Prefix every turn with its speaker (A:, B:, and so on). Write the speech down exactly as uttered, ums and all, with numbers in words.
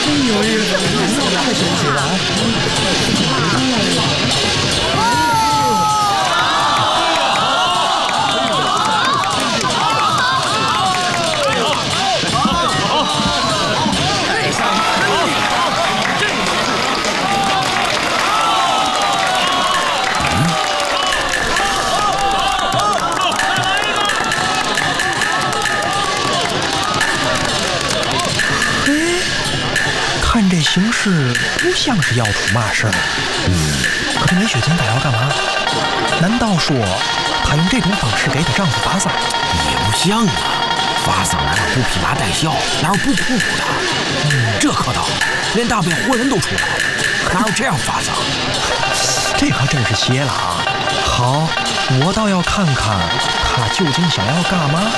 A: 呦哎呦，太神奇了！
B: 看这形势不像是要出嘛事儿。嗯，可是梅雪晴她要干嘛？难道说她用这种方式给她丈夫发丧？
C: 也不像啊，发丧哪有不披麻戴孝，哪有不哭哭的？嗯，这可倒，连大变活人都出来了，哪有这样发丧？
B: 这可真是邪了啊！好，我倒要看看她究竟想要干嘛。